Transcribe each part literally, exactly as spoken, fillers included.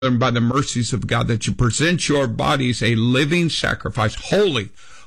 and by the mercies of God, that you present your bodies a living sacrifice, holy,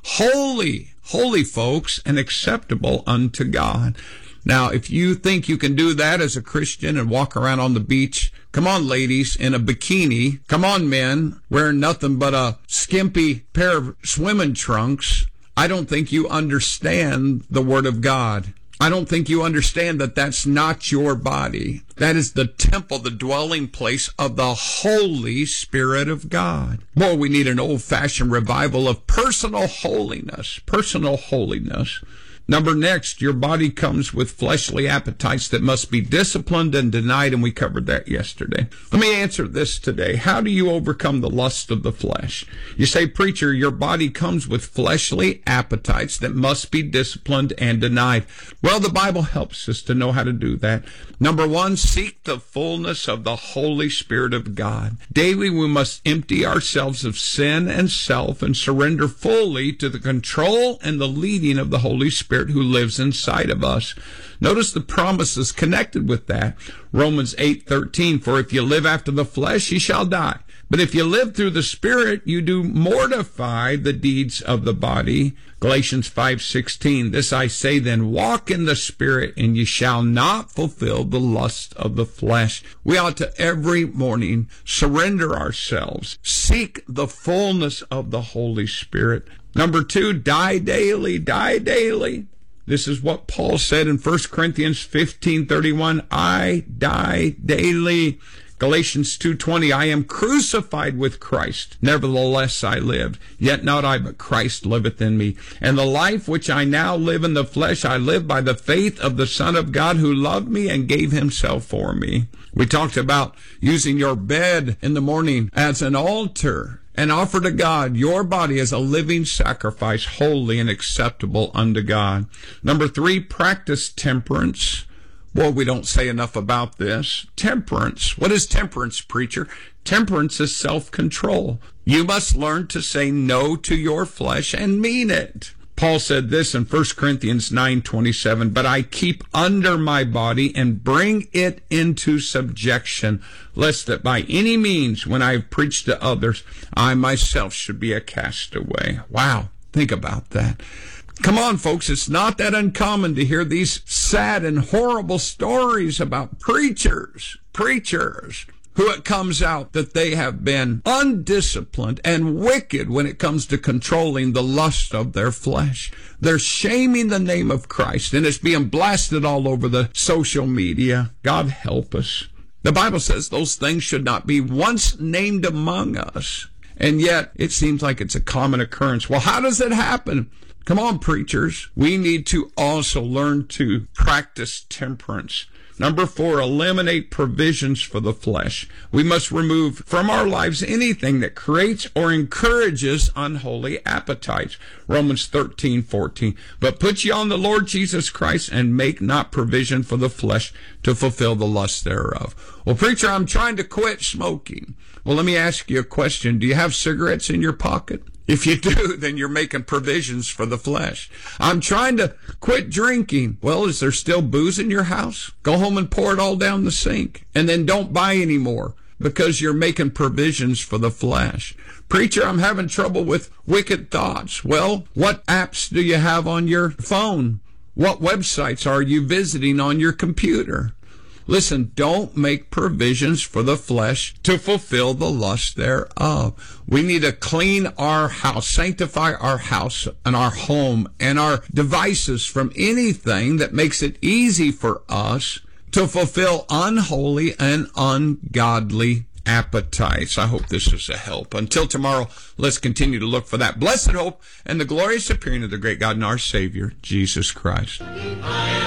holy, holy, folks, and acceptable unto God. Now, if you think you can do that as a Christian and walk around on the beach, come on, ladies, in a bikini. Come on, men, wearing nothing but a skimpy pair of swimming trunks. I don't think you understand the Word of God. I don't think you understand that that's not your body. That is the temple, the dwelling place of the Holy Spirit of God. Boy, we need an old-fashioned revival of personal holiness, personal holiness. Number next, your body comes with fleshly appetites that must be disciplined and denied, and we covered that yesterday. Let me answer this today. How do you overcome the lust of the flesh? You say, preacher, your body comes with fleshly appetites that must be disciplined and denied. Well, the Bible helps us to know how to do that. Number one, seek the fullness of the Holy Spirit of God. Daily, we must empty ourselves of sin and self and surrender fully to the control and the leading of the Holy Spirit who lives inside of us. Notice the promises connected with that. Romans eight thirteen, for if you live after the flesh, you shall die. But if you live through the Spirit, you do mortify the deeds of the body. Galatians five sixteen, this I say then, walk in the Spirit, and you shall not fulfill the lust of the flesh. We ought to every morning surrender ourselves, seek the fullness of the Holy Spirit. Number two, die daily, die daily. This is what Paul said in First Corinthians fifteen thirty-one, I die daily. Galatians two twenty, I am crucified with Christ. Nevertheless I live. Yet not I, but Christ liveth in me. And the life which I now live in the flesh, I live by the faith of the Son of God who loved me and gave himself for me. We talked about using your bed in the morning as an altar and offer to God your body as a living sacrifice, holy and acceptable unto God. Number three, practice temperance. Boy, we don't say enough about this. Temperance. What is temperance, preacher? Temperance is self-control. You must learn to say no to your flesh and mean it. Paul said this in First Corinthians nine twenty-seven, but I keep under my body and bring it into subjection, lest that by any means, when I have preached to others, I myself should be a castaway. Wow, think about that. Come on, folks, it's not that uncommon to hear these sad and horrible stories about preachers, preachers, who it comes out that they have been undisciplined and wicked when it comes to controlling the lust of their flesh. They're shaming the name of Christ, and it's being blasted all over the social media. God help us. The Bible says those things should not be once named among us, and yet it seems like it's a common occurrence. Well, how does it happen? Come on, preachers. We need to also learn to practice temperance. Number four, eliminate provisions for the flesh. We must remove from our lives anything that creates or encourages unholy appetites. Romans thirteen fourteen. But put ye on the Lord Jesus Christ and make not provision for the flesh to fulfill the lust thereof. Well, preacher, I'm trying to quit smoking. Well, let me ask you a question. Do you have cigarettes in your pocket? If you do, then you're making provisions for the flesh. I'm trying to quit drinking. Well, is there still booze in your house? Go home and pour it all down the sink. And then don't buy any more because you're making provisions for the flesh. Preacher, I'm having trouble with wicked thoughts. Well, what apps do you have on your phone? What websites are you visiting on your computer? Listen, don't make provisions for the flesh to fulfill the lust thereof. We need to clean our house, sanctify our house and our home and our devices from anything that makes it easy for us to fulfill unholy and ungodly appetites. I hope this is a help. Until tomorrow, let's continue to look for that blessed hope and the glorious appearing of the great God and our Savior, Jesus Christ.